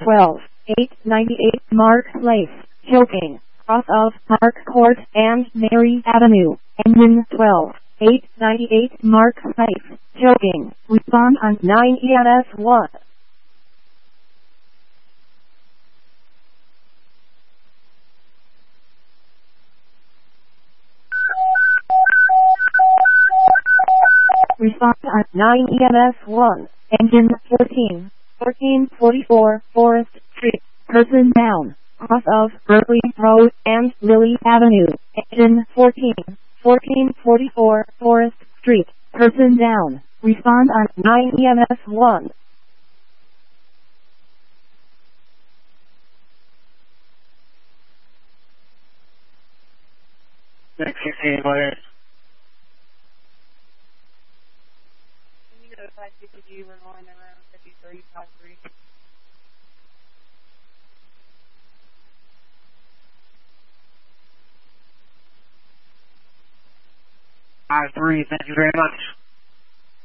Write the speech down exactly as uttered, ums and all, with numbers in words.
twelve, eight ninety-eight Mark Place, choking, cross of Park Court and Mary Avenue, engine twelve, eight ninety-eight Mark Place, choking, respond on nine E M S one. Respond on nine E M S one, engine fourteen, fourteen forty-four Forest Street, person down, cross of Berkeley Road and Lily Avenue, engine fourteen, fourteen forty-four Forest Street, person down, respond on nine E M S one. Next sixteen, later. We're going around fifty-three, five three. Five three, thank you very much.